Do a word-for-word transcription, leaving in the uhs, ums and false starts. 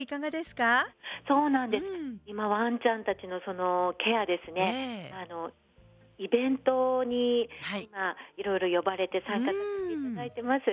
いかがですか？ そうなんです。 うん。 今ワンちゃんたちのそのケアですえね。 え。 あのイベントにはい。 今いろいろ呼ばれてう参加させていたーん。 だいてます。